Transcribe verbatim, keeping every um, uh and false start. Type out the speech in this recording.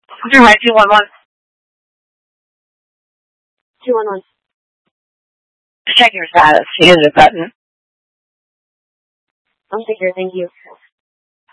All right, two one one. two one one. Check your status. You hit a button. I'm secure, thank you.